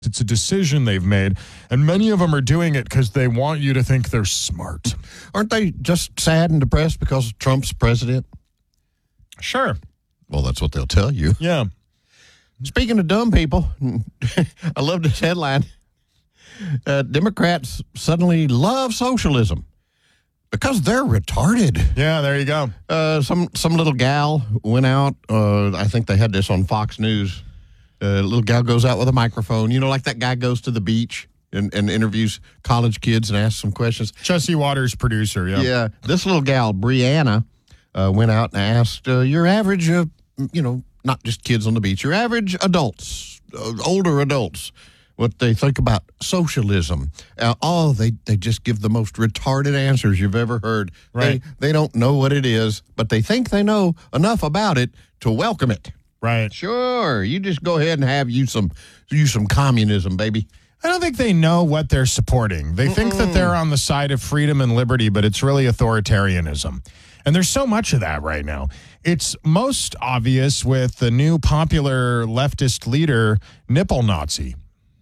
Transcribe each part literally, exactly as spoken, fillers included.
It's a decision they've made, and many of them are doing it because they want you to think they're smart. Aren't they just sad and depressed because Trump's president? Sure. Well, that's what they'll tell you. Yeah. Speaking of dumb people, I love this headline. Uh, Democrats suddenly love socialism because they're retarded. Yeah, there you go. Uh, some some little gal went out. Uh, I think they had this on Fox News. A uh, little gal goes out with a microphone. You know, like that guy goes to the beach and, and interviews college kids and asks some questions. Jesse Waters, producer, yeah. Yeah. This little gal, Brianna, uh, went out and asked uh, your average, uh, you know, not just kids on the beach, your average adults, uh, older adults, what they think about socialism. Uh, oh, they, they just give the most retarded answers you've ever heard. Right. They, they don't know what it is, but they think they know enough about it to welcome it. Right. Sure. You just go ahead and have you some you some communism, baby. I don't think they know what they're supporting. They Mm-mm. think that they're on the side of freedom and liberty, but it's really authoritarianism. And there's so much of that right now. It's most obvious with the new popular leftist leader, Nipple Nazi.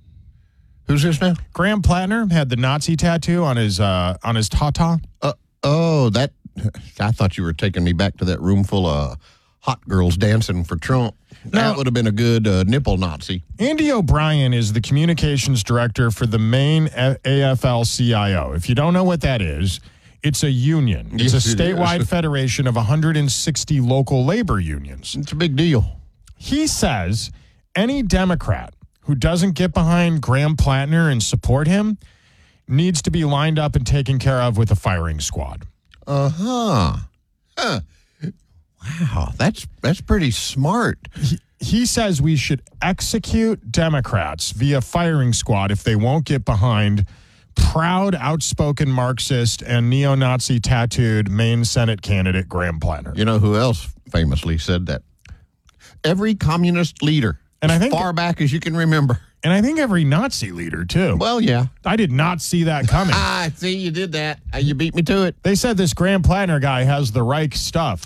Who's this now? Graham Plattner had the Nazi tattoo on his uh, on his tata. Uh, oh, that I thought you were taking me back to that room full of hot girls dancing for Trump. No. That would have been a good uh, nipple Nazi. Andy O'Brien is the communications director for the Maine A F L C I O. If you don't know what that is, it's a union. It's Yes, a statewide it is. federation of one hundred sixty local labor unions. It's a big deal. He says any Democrat who doesn't get behind Graham Plattner and support him needs to be lined up and taken care of with a firing squad. Uh-huh. Huh. Wow, that's that's pretty smart. He, he says we should execute Democrats via firing squad if they won't get behind proud, outspoken Marxist and neo-Nazi tattooed Maine Senate candidate Graham Plattner. You know who else famously said that? Every communist leader, And as I think- far back as you can remember. And I think every Nazi leader, too. Well, yeah. I did not see that coming. Ah, see, you did that. Uh, You beat me to it. They said this Graham Plattner guy has the Reich stuff.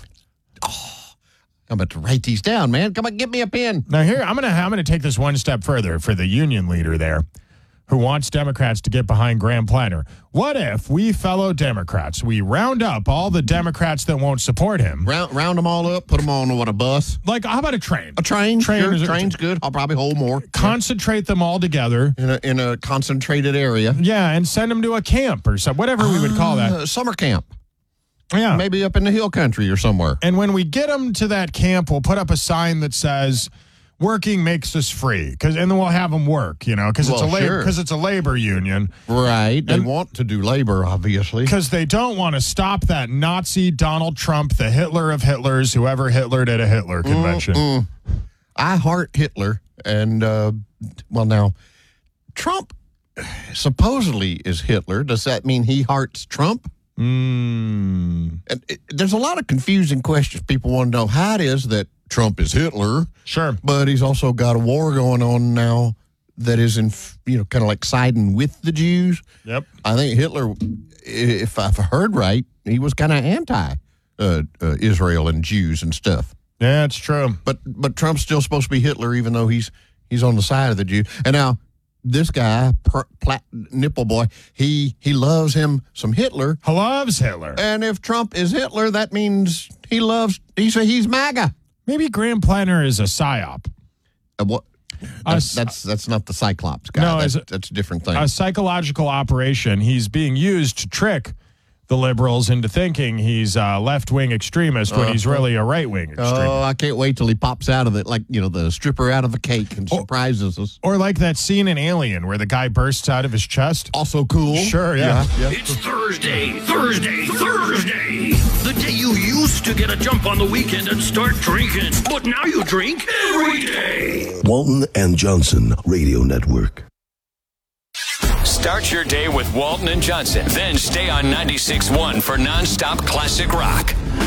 I'm about to write these down, man. Come on, get me a pen. Now here, I'm gonna I'm gonna take this one step further for the union leader there, who wants Democrats to get behind Graham Plattner. What if we fellow Democrats, we round up all the Democrats that won't support him? Round, round them all up, put them on, what, a bus? Like, how about a train? A train? Train Sure, is a- train's good. I'll probably hold more. Concentrate them all together. In a, in a concentrated area. Yeah, and send them to a camp or some, whatever we would call that. Uh, summer camp. Yeah. Maybe up in the hill country or somewhere. And when we get them to that camp, we'll put up a sign that says, working makes us free. Cause, and then we'll have them work, you know, because it's, Well, a labor, sure. because it's a labor union. Right. They And- want to do labor, obviously. Because they don't want to stop that Nazi Donald Trump, the Hitler of Hitlers, whoever Hitlered at a Hitler convention. Mm-mm. I heart Hitler. And, uh, well, now, Trump supposedly is Hitler. Does that mean he hearts Trump? Mm, And it, there's a lot of confusing questions. People want to know how it is that Trump is Hitler, sure. but he's also got a war going on now that is in, you know, kind of like siding with the Jews. Yep. I think Hitler, if I've heard right, he was kind of anti uh, uh, Israel and Jews and stuff. Yeah, it's true. But but Trump's still supposed to be Hitler, even though he's he's on the side of the Jew. And now this guy, per, plat, Nipple Boy, he he loves him some Hitler. He loves Hitler. And if Trump is Hitler, that means he loves. He's he's MAGA. Maybe Graham Plattner is a psyop. Uh, what? A That's, s- that's that's not the Cyclops guy. No, that's, is it- that's a different thing. A psychological operation. He's being used to trick the liberals into thinking he's a left-wing extremist when he's really a right-wing extremist. Oh, I can't wait till he pops out of it, like, you know, the stripper out of a cake and surprises us. Or like that scene in Alien where the guy bursts out of his chest. Also cool. Sure, yeah. yeah. It's Thursday, Thursday, Thursday. The day you used to get a jump on the weekend and start drinking. But now you drink every day. Walton and Johnson Radio Network. Start your day with Walton and Johnson. Then stay on ninety-six point one for nonstop classic rock.